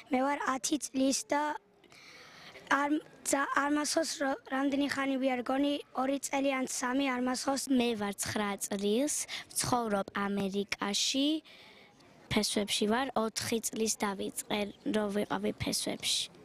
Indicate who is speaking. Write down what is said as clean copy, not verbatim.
Speaker 1: მე ვარ 10 წლის და არ მასოს რამდენი ხანი ვარ გონი 2 წელი ან 3 არ მასოს.
Speaker 2: მე ვარ 9 წლის, ვცხოვრობ ამერიკაში. ფესვებში ვარ 4 წლის დავიწყე რომ ვიყავი ფესვებში.